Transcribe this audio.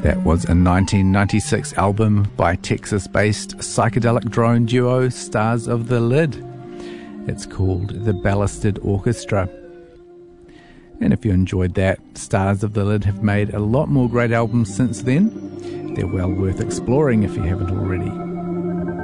That was a 1996 album by Texas-based psychedelic drone duo Stars of the Lid. It's called The Ballasted Orchestra. And if you enjoyed that, Stars of the Lid have made a lot more great albums since then. They're well worth exploring if you haven't already.